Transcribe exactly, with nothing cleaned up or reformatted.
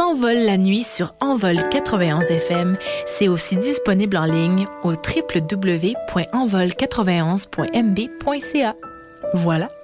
s'envole la nuit sur Envol quatre-vingt-onze F M. C'est aussi disponible en ligne au w w w point envol quatre-vingt-onze point m b point c a. Voilà,